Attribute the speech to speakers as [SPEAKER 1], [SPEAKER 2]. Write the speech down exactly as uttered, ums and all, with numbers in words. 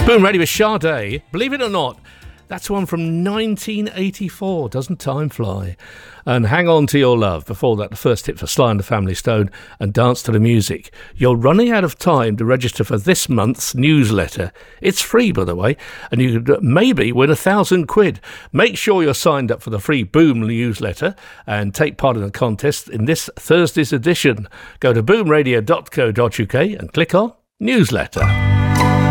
[SPEAKER 1] Boom Radio with Sade. Believe it or not, that's one from nineteen eighty-four. Doesn't time fly? And Hang On to Your Love. Before that, the first hit for Sly and the Family Stone and Dance to the Music. You're running out of time to register for this month's newsletter. It's free, by the way, and you could maybe win a thousand quid. Make sure you're signed up for the free Boom newsletter and take part in the contest in this Thursday's edition. Go to boom radio dot co dot uk and click on Newsletter.